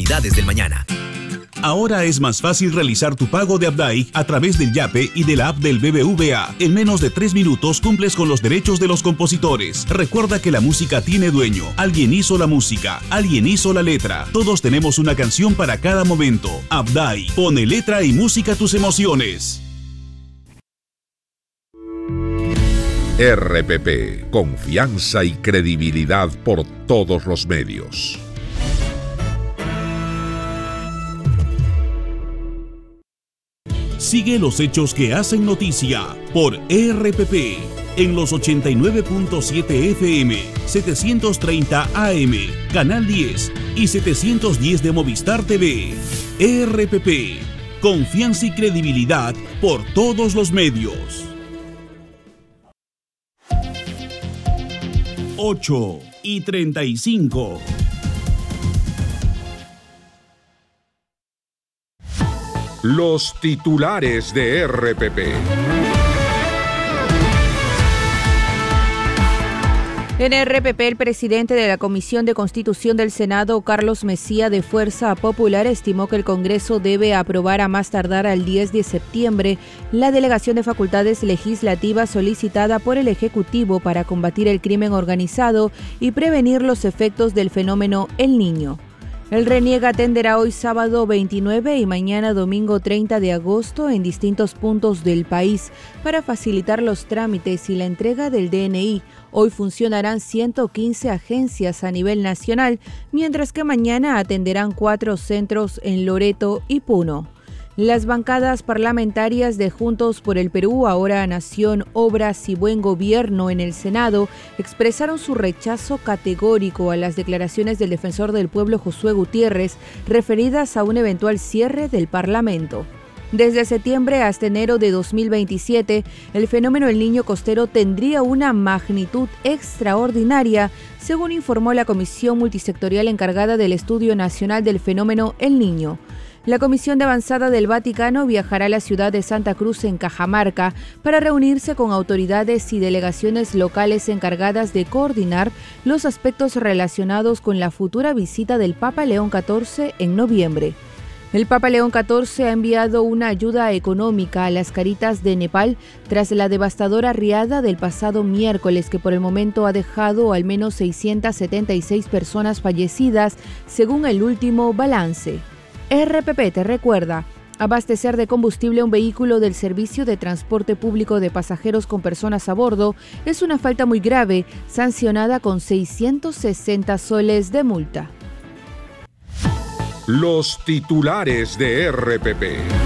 oportunidades del mañana. Ahora es más fácil realizar tu pago de Abdai a través del Yape y de la app del BBVA. En menos de 3 minutos cumples con los derechos de los compositores. Recuerda que la música tiene dueño. Alguien hizo la música, alguien hizo la letra. Todos tenemos una canción para cada momento. Abdai, pone letra y música a tus emociones. RPP, confianza y credibilidad por todos los medios. Sigue los hechos que hacen noticia por RPP en los 89.7 FM, 730 AM, Canal 10 y 710 de Movistar TV. RPP, confianza y credibilidad por todos los medios. 8:35. Los titulares de RPP. En RPP, el presidente de la Comisión de Constitución del Senado, Carlos Mejía, de Fuerza Popular, estimó que el Congreso debe aprobar a más tardar al 10 de septiembre la delegación de facultades legislativas solicitada por el Ejecutivo para combatir el crimen organizado y prevenir los efectos del fenómeno El Niño. El RENIEG atenderá hoy sábado 29 y mañana domingo 30 de agosto en distintos puntos del país para facilitar los trámites y la entrega del DNI. Hoy funcionarán 115 agencias a nivel nacional, mientras que mañana atenderán 4 centros en Loreto y Puno. Las bancadas parlamentarias de Juntos por el Perú, ahora Nación, Obras y Buen Gobierno en el Senado, expresaron su rechazo categórico a las declaraciones del defensor del pueblo Josué Gutiérrez referidas a un eventual cierre del Parlamento. Desde septiembre hasta enero de 2027, el fenómeno El Niño costero tendría una magnitud extraordinaria, según informó la Comisión Multisectorial encargada del Estudio Nacional del Fenómeno El Niño. La Comisión de Avanzada del Vaticano viajará a la ciudad de Santa Cruz, en Cajamarca, para reunirse con autoridades y delegaciones locales encargadas de coordinar los aspectos relacionados con la futura visita del Papa León XIV en noviembre. El Papa León XIV ha enviado una ayuda económica a las Caritas de Nepal tras la devastadora riada del pasado miércoles, que por el momento ha dejado al menos 676 personas fallecidas, según el último balance. RPP te recuerda: abastecer de combustible un vehículo del Servicio de Transporte Público de Pasajeros con personas a bordo es una falta muy grave, sancionada con 660 soles de multa. Los titulares de RPP.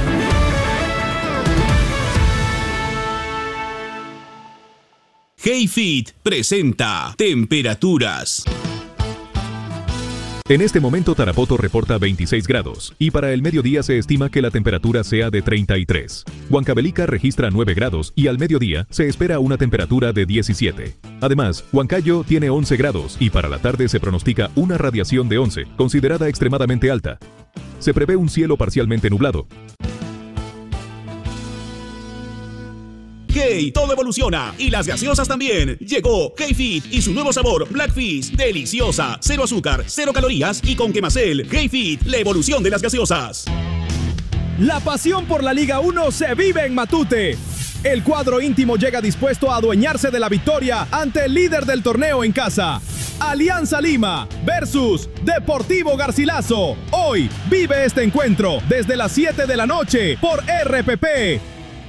HeyFit presenta temperaturas. En este momento Tarapoto reporta 26 grados y para el mediodía se estima que la temperatura sea de 33. Huancavelica registra 9 grados y al mediodía se espera una temperatura de 17. Además, Huancayo tiene 11 grados y para la tarde se pronostica una radiación de 11, considerada extremadamente alta. Se prevé un cielo parcialmente nublado. Hey, todo evoluciona y las gaseosas también. Llegó HeyFit y su nuevo sabor Blackfish, deliciosa, 0 azúcar, 0 calorías y con Quemacel. HeyFit, la evolución de las gaseosas. La pasión por la Liga 1 se vive en Matute. El cuadro íntimo llega dispuesto a adueñarse de la victoria ante el líder del torneo en casa. Alianza Lima versus Deportivo Garcilaso. Hoy vive este encuentro desde las 7 de la noche por RPP.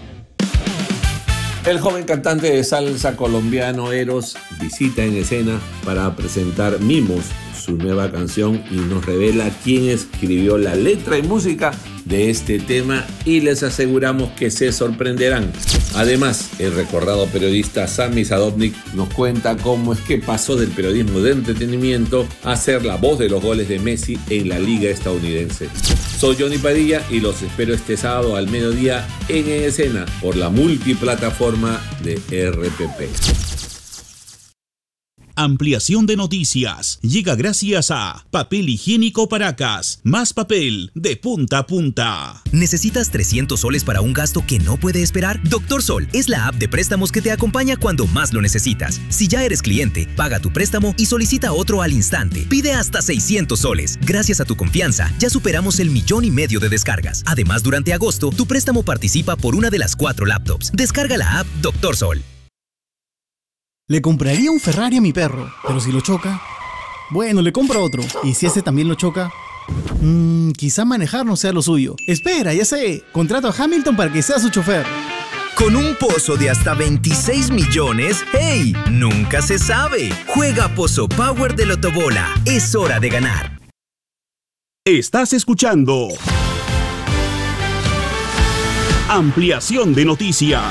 El joven cantante de salsa colombiano Eros visita en escena para presentar Mimos, su nueva canción, y nos revela quién escribió la letra y música de este tema y les aseguramos que se sorprenderán. Además, el recordado periodista Sami Sadovnik nos cuenta cómo es que pasó del periodismo de entretenimiento a ser la voz de los goles de Messi en la liga estadounidense. Soy Johnny Padilla y los espero este sábado al mediodía en escena por la multiplataforma de RPP. Ampliación de noticias llega gracias a Papel Higiénico Paracas, más papel de punta a punta. ¿Necesitas 300 soles para un gasto que no puede esperar? Doctor Sol es la app de préstamos que te acompaña cuando más lo necesitas. Si ya eres cliente, paga tu préstamo y solicita otro al instante. Pide hasta 600 soles. Gracias a tu confianza, ya superamos el 1,5 millones de descargas. Además, durante agosto, tu préstamo participa por una de las 4 laptops. Descarga la app Doctor Sol. Le compraría un Ferrari a mi perro, pero si lo choca, bueno, le compro otro. ¿Y si ese también lo choca? Quizá manejar no sea lo suyo. Espera, ya sé. Contrato a Hamilton para que sea su chofer. Con un pozo de hasta 26 millones, ¡hey! Nunca se sabe. Juega Pozo Power de Lotobola. Es hora de ganar. Estás escuchando Ampliación de noticias.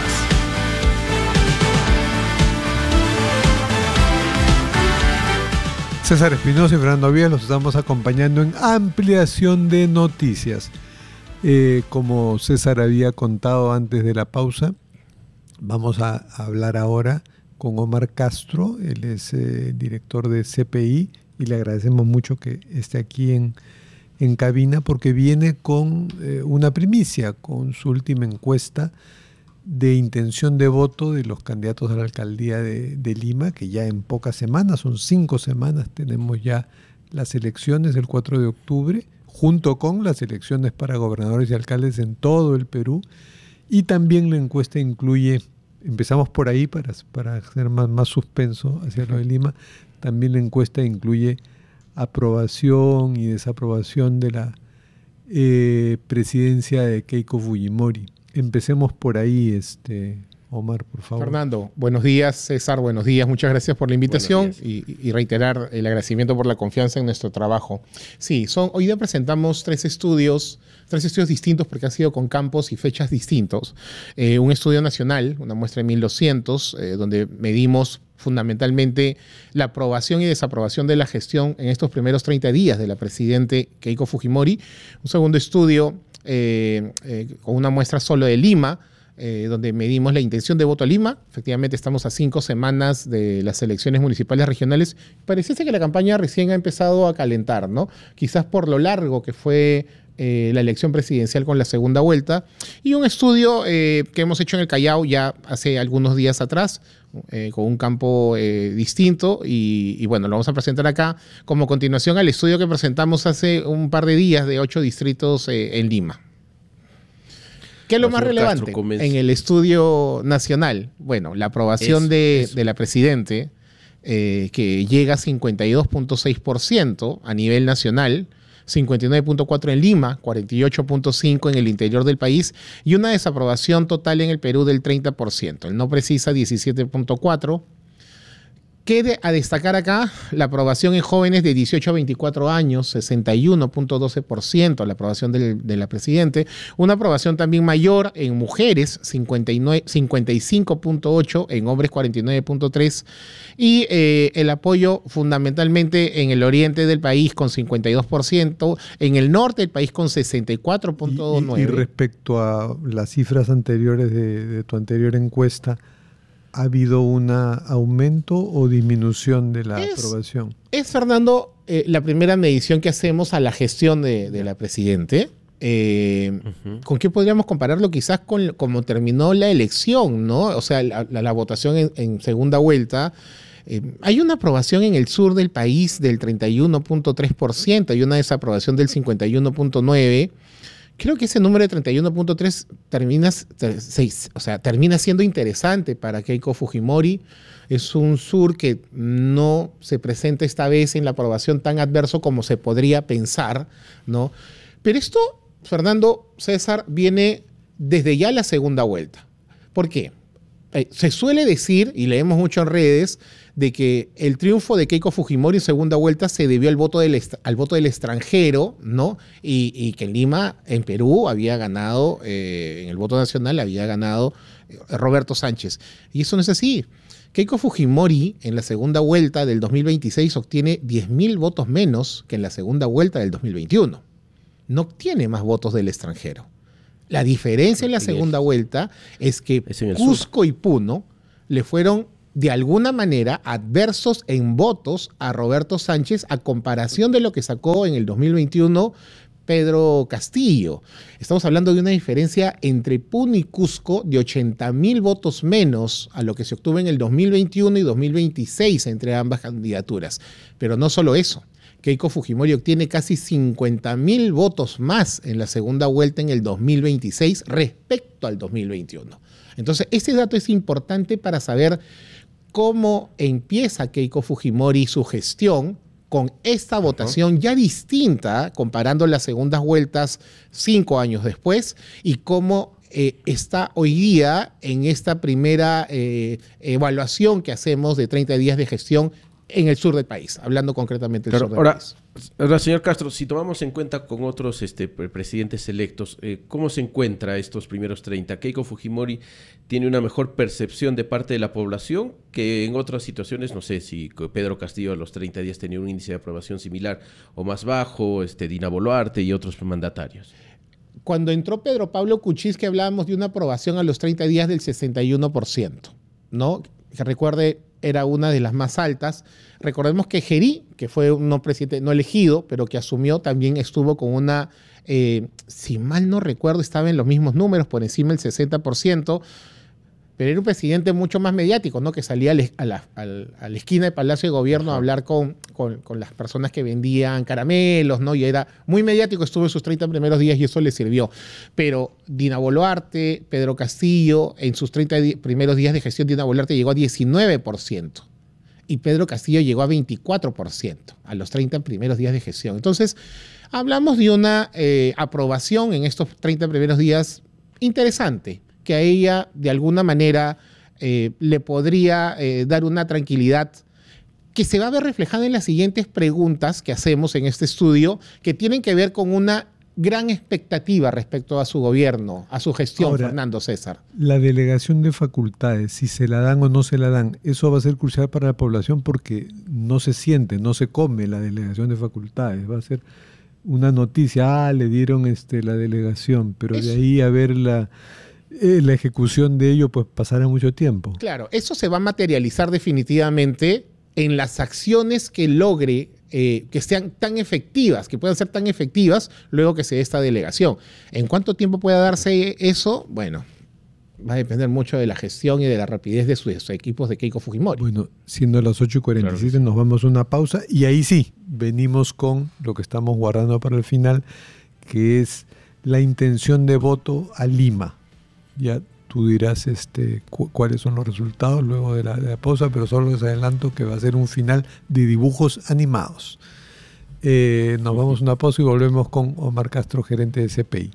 César Espinosa y Fernando Vías los estamos acompañando en Ampliación de Noticias. Como César había contado antes de la pausa, vamos a hablar ahora con Omar Castro. Él es director de CPI y le agradecemos mucho que esté aquí en cabina porque viene con una primicia, con su última encuesta de intención de voto de los candidatos a la alcaldía de Lima, que ya en pocas semanas, son 5 semanas, tenemos ya las elecciones el 4 de octubre, junto con las elecciones para gobernadores y alcaldes en todo el Perú. Y también la encuesta incluye, empezamos por ahí para hacer más suspenso hacia lo de Lima, también la encuesta incluye aprobación y desaprobación de la presidencia de Keiko Fujimori. Empecemos por ahí, Omar, por favor. Fernando, buenos días. César, buenos días. Muchas gracias por la invitación y reiterar el agradecimiento por la confianza en nuestro trabajo. Sí, hoy día presentamos tres estudios distintos porque han sido con campos y fechas distintos. Un estudio nacional, una muestra de 1200, donde medimos fundamentalmente la aprobación y desaprobación de la gestión en estos primeros 30 días de la presidente Keiko Fujimori. Un segundo estudio con una muestra solo de Lima, donde medimos la intención de voto a Lima. Efectivamente, estamos a 5 semanas de las elecciones municipales regionales. Pareciese que la campaña recién ha empezado a calentar, ¿no? Quizás por lo largo que fue la elección presidencial con la segunda vuelta. Y un estudio que hemos hecho en el Callao ya hace algunos días atrás, con un campo distinto. Y bueno, lo vamos a presentar acá como continuación al estudio que presentamos hace un par de días de 8 distritos en Lima. ¿Qué es lo más relevante en el estudio nacional? Bueno, la aprobación de la presidente, que llega a 52.6% a nivel nacional, 59.4% en Lima, 48.5% en el interior del país y una desaprobación total en el Perú del 30%. El no precisa 17.4%. Quede a destacar acá la aprobación en jóvenes de 18 a 24 años, 61.12% la aprobación de la presidente. Una aprobación también mayor en mujeres, 55.8%, en hombres 49.3%. Y el apoyo fundamentalmente en el oriente del país con 52%, en el norte del país con 64.9%. Y respecto a las cifras anteriores de tu anterior encuesta, ¿ha habido un aumento o disminución de la aprobación? Es, Fernando, la primera medición que hacemos a la gestión de la presidente. ¿Con qué podríamos compararlo? Quizás con cómo terminó la elección, ¿no? O sea, la votación en segunda vuelta. Hay una aprobación en el sur del país del 31.3%, hay una desaprobación del 51.9%. Creo que ese número de 31.3 termina siendo interesante para Keiko Fujimori. Es un sur que no se presenta esta vez en la aprobación tan adverso como se podría pensar, ¿no? Pero esto, Fernando, César, viene desde ya la segunda vuelta. ¿Por qué? Se suele decir, y leemos mucho en redes, de que el triunfo de Keiko Fujimori en segunda vuelta se debió al voto del extranjero, ¿no? Y que en Lima, en Perú, había ganado, en el voto nacional había ganado Roberto Sánchez. Y eso no es así. Keiko Fujimori en la segunda vuelta del 2026 obtiene 10.000 votos menos que en la segunda vuelta del 2021. No obtiene más votos del extranjero. La diferencia en la segunda vuelta es que Cusco y Puno le fueron de alguna manera adversos en votos a Roberto Sánchez a comparación de lo que sacó en el 2021 Pedro Castillo. Estamos hablando de una diferencia entre Puno y Cusco de 80.000 votos menos a lo que se obtuvo en el 2021 y 2026 entre ambas candidaturas. Pero no solo eso. Keiko Fujimori obtiene casi 50.000 votos más en la segunda vuelta en el 2026 respecto al 2021. Entonces, este dato es importante para saber cómo empieza Keiko Fujimori su gestión con esta votación ya distinta, comparando las segundas vueltas 5 años después, y cómo está hoy día en esta primera evaluación que hacemos de 30 días de gestión en el sur del país, hablando concretamente del sur del país. Ahora, señor Castro, si tomamos en cuenta con otros presidentes electos, ¿cómo se encuentra estos primeros 30? ¿Keiko Fujimori tiene una mejor percepción de parte de la población que en otras situaciones? No sé si Pedro Castillo a los 30 días tenía un índice de aprobación similar o más bajo, Dina Boluarte y otros mandatarios. Cuando entró Pedro Pablo Kuczynski hablábamos de una aprobación a los 30 días del 61%, ¿no? Que recuerde, era una de las más altas. Recordemos que Gerí, que fue un presidente no elegido, pero que asumió, también estuvo con una, si mal no recuerdo, estaba en los mismos números, por encima del 60%, pero era un presidente mucho más mediático, ¿no? Que salía a la esquina del Palacio de Gobierno a hablar con las personas que vendían caramelos, ¿no? Y era muy mediático, estuvo en sus 30 primeros días y eso le sirvió. Pero Dina Boluarte, Pedro Castillo, en sus 30 primeros días de gestión, Dina Boluarte llegó a 19% y Pedro Castillo llegó a 24% a los 30 primeros días de gestión. Entonces, hablamos de una aprobación en estos 30 primeros días interesante, que a ella de alguna manera le podría dar una tranquilidad que se va a ver reflejada en las siguientes preguntas que hacemos en este estudio, que tienen que ver con una gran expectativa respecto a su gobierno, a su gestión. Ahora, Fernando César. La delegación de facultades, si se la dan o no se la dan, eso va a ser crucial para la población porque no se siente, no se come la delegación de facultades. Va a ser una noticia, le dieron la delegación, pero de ahí a ver la ejecución de ello, pues pasará mucho tiempo. Claro, eso se va a materializar definitivamente en las acciones que logre que sean tan efectivas, que puedan ser tan efectivas luego que se dé esta delegación. ¿En cuánto tiempo pueda darse eso? Bueno, va a depender mucho de la gestión y de la rapidez de sus equipos de Keiko Fujimori. Bueno, siendo las 8:47, claro, nos vamos a una pausa y ahí sí, venimos con lo que estamos guardando para el final, que es la intención de voto a Lima. Ya tú dirás cuáles son los resultados luego de la pausa, pero solo les adelanto que va a ser un final de dibujos animados. Nos vamos a una pausa y volvemos con Omar Castro, gerente de CPI.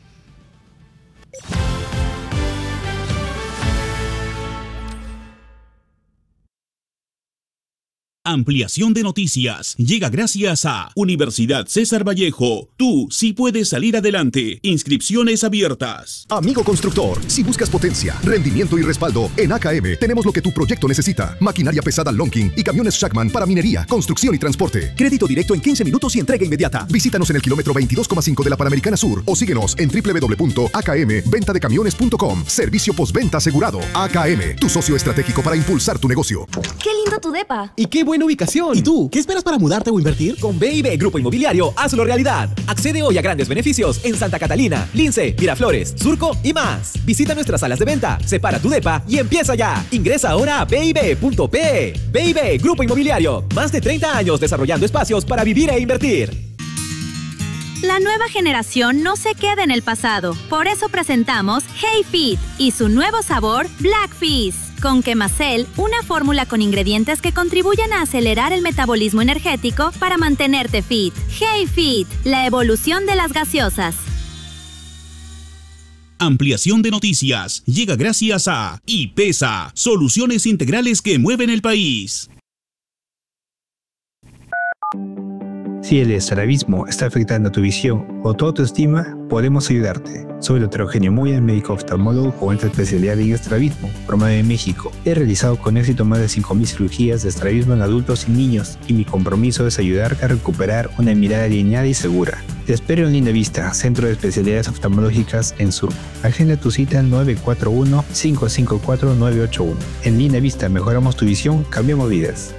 Ampliación de noticias llega gracias a Universidad César Vallejo. Tú sí puedes salir adelante. Inscripciones abiertas. Amigo constructor, si buscas potencia, rendimiento y respaldo, en AKM tenemos lo que tu proyecto necesita. Maquinaria pesada Lonking y camiones Shackman para minería, construcción y transporte. Crédito directo en 15 minutos y entrega inmediata. Visítanos en el kilómetro 22,5 de la Panamericana Sur o síguenos en www.akmventadecamiones.com. Servicio postventa asegurado. AKM, tu socio estratégico para impulsar tu negocio. ¡Qué lindo tu depa! ¿Y qué buena ubicación! ¿Y tú? ¿Qué esperas para mudarte o invertir? Con BIB Grupo Inmobiliario, hazlo realidad. Accede hoy a grandes beneficios en Santa Catalina, Lince, Miraflores, Surco y más. Visita nuestras salas de venta, separa tu depa y empieza ya. Ingresa ahora a BIB.pe. BIB Grupo Inmobiliario, más de 30 años desarrollando espacios para vivir e invertir. La nueva generación no se queda en el pasado. Por eso presentamos Hey Fit y su nuevo sabor Black Fizz. Con Quemacel, una fórmula con ingredientes que contribuyen a acelerar el metabolismo energético para mantenerte fit. Hey Fit, la evolución de las gaseosas. Ampliación de noticias llega gracias a IPESA, soluciones integrales que mueven el país. Si el estrabismo está afectando tu visión o tu autoestima, podemos ayudarte. Soy el Dr. Eugenio Moya, médico oftalmólogo con esta especialidad en estrabismo, promovido en México. He realizado con éxito más de 5.000 cirugías de estrabismo en adultos y niños, y mi compromiso es ayudarte a recuperar una mirada alineada y segura. Te espero en Linda Vista, Centro de Especialidades Oftalmológicas en Surco. Agenda tu cita al 941-554-981. En Linda Vista mejoramos tu visión, cambiamos vidas.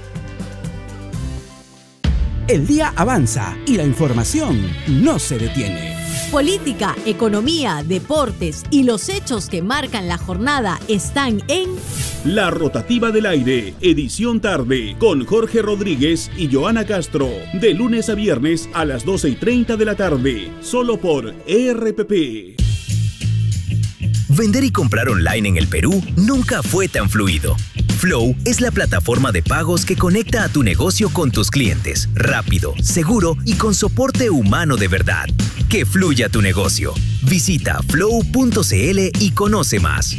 El día avanza y la información no se detiene. Política, economía, deportes y los hechos que marcan la jornada están en La Rotativa del Aire, edición tarde, con Jorge Rodríguez y Joana Castro, de lunes a viernes a las 12:30 de la tarde, solo por ERPP. Vender y comprar online en el Perú nunca fue tan fluido. Flow es la plataforma de pagos que conecta a tu negocio con tus clientes, rápido, seguro y con soporte humano de verdad. Que fluya tu negocio. Visita flow.cl y conoce más.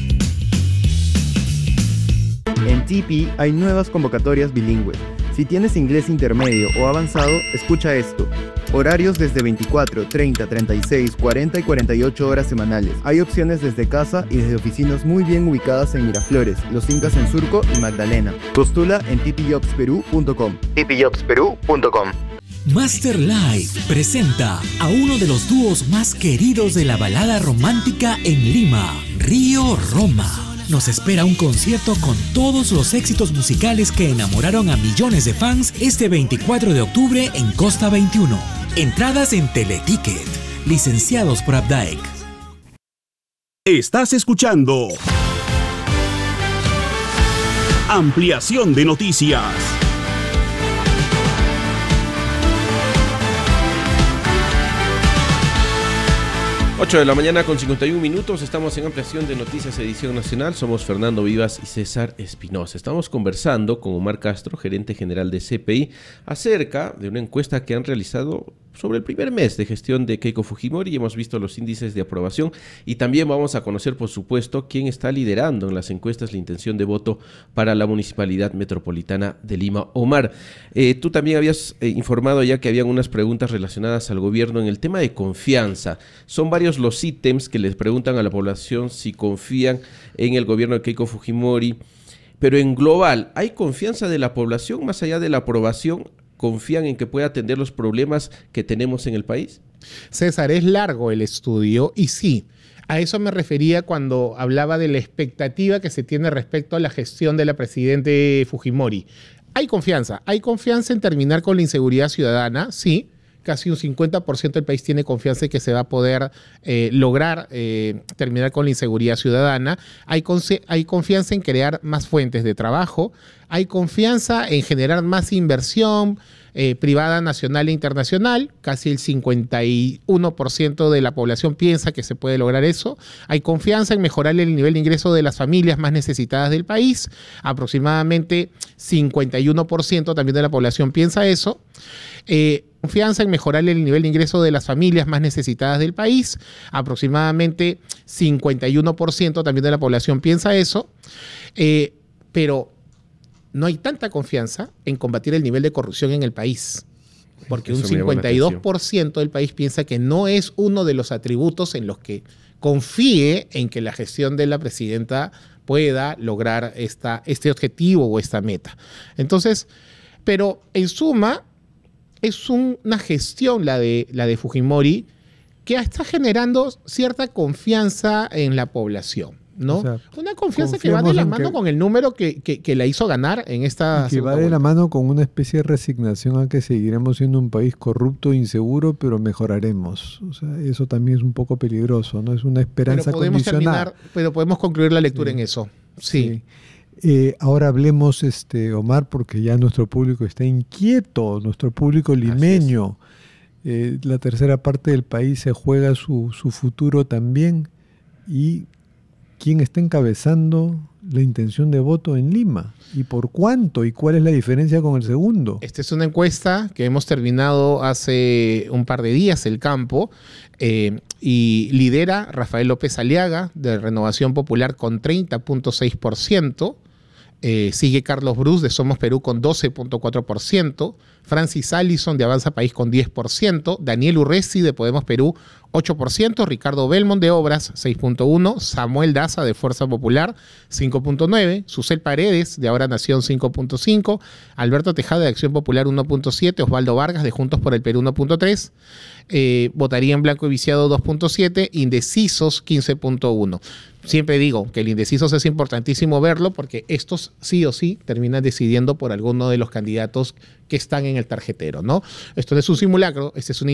En Tipi hay nuevas convocatorias bilingües. Si tienes inglés intermedio o avanzado, escucha esto. Horarios desde 24, 30, 36, 40 y 48 horas semanales. Hay opciones desde casa y desde oficinas muy bien ubicadas en Miraflores, Los Incas en Surco y Magdalena. Postula en tipijobsperú.com. tipijobsperú.com. Master Live presenta a uno de los dúos más queridos de la balada romántica en Lima, Río Roma. Nos espera un concierto con todos los éxitos musicales que enamoraron a millones de fans este 24 de octubre en Costa 21. Entradas en Teleticket, licenciados por Abdaec. Estás escuchando Ampliación de Noticias. 8 de la mañana con 51 minutos, estamos en Ampliación de Noticias Edición Nacional, somos Fernando Vivas y César Espinosa. Estamos conversando con Omar Castro, gerente general de CPI, acerca de una encuesta que han realizado sobre el primer mes de gestión de Keiko Fujimori y hemos visto los índices de aprobación y también vamos a conocer, por supuesto, quién está liderando en las encuestas la intención de voto para la Municipalidad Metropolitana de Lima. Omar, tú también habías informado ya que habían unas preguntas relacionadas al gobierno en el tema de confianza. Son varios los ítems que les preguntan a la población si confían en el gobierno de Keiko Fujimori, pero en global, ¿hay confianza de la población más allá de la aprobación? ¿Confían en que pueda atender los problemas que tenemos en el país? César, es largo el estudio y sí, a eso me refería cuando hablaba de la expectativa que se tiene respecto a la gestión de la presidente Fujimori. Hay confianza en terminar con la inseguridad ciudadana, sí. Casi un 50% del país tiene confianza en que se va a poder lograr terminar con la inseguridad ciudadana. Hay confianza en crear más fuentes de trabajo. Hay confianza en generar más inversión privada nacional e internacional. Casi el 51% de la población piensa que se puede lograr eso. Hay confianza en mejorar el nivel de ingreso de las familias más necesitadas del país. Aproximadamente 51% también de la población piensa eso. Confianza en mejorar el nivel de ingreso de las familias más necesitadas del país. Aproximadamente 51% también de la población piensa eso. Pero no hay tanta confianza en combatir el nivel de corrupción en el país. Porque un 52% del país piensa que no es uno de los atributos en los que confíe en que la gestión de la presidenta pueda lograr este objetivo o esta meta. Entonces, pero en suma, es una gestión la de Fujimori que está generando cierta confianza en la población, ¿no? O sea, una confianza que va de la mano con el número que la hizo ganar en esta que va de la mano con una especie de resignación a que seguiremos siendo un país corrupto e inseguro, pero mejoraremos. O sea, eso también es un poco peligroso, ¿no? Es una esperanza condicionada. Pero podemos concluir la lectura en eso. Sí. Ahora hablemos, Omar, porque ya nuestro público está inquieto, nuestro público limeño. La tercera parte del país se juega su futuro también. ¿Y quién está encabezando la intención de voto en Lima? ¿Y por cuánto? ¿Y cuál es la diferencia con el segundo? Esta es una encuesta que hemos terminado hace un par de días, el campo, y lidera Rafael López Aliaga, de Renovación Popular, con 30.6%. Sigue Carlos Brus de Somos Perú con 12.4%, Francis Allison de Avanza País con 10%, Daniel Urresti de Podemos Perú 8%, Ricardo Belmont de Obras 6.1%, Samuel Daza de Fuerza Popular 5.9%, Susel Paredes de Ahora Nación 5.5%, Alberto Tejada de Acción Popular 1.7%, Osvaldo Vargas de Juntos por el Perú 1.3%, votaría en blanco y viciado 2.7%, indecisos 15.1%. Siempre digo que el indecisos es importantísimo verlo porque estos sí o sí terminan decidiendo por alguno de los candidatos que están en el tarjetero, ¿no? Esto no es un simulacro, este es un